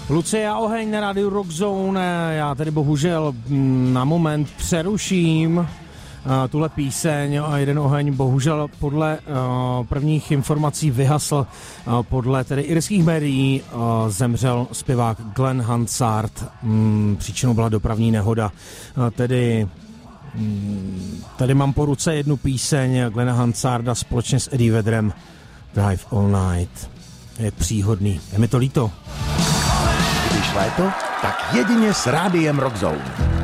Lucie a oheň na rádiu Rockzone. Já tedy bohužel na moment přeruším tuhle píseň a jeden oheň bohužel podle prvních informací vyhasl. Podle tedy irských médií zemřel zpěvák Glenn Hansard. Příčinou byla dopravní nehoda. Tady mám po ruce jednu píseň Glenna Hansarda společně s Eddie Vedrem, Drive All Night. Je příhodný. Je mi to líto. Když léto, tak jedině s rádiem Rockzone.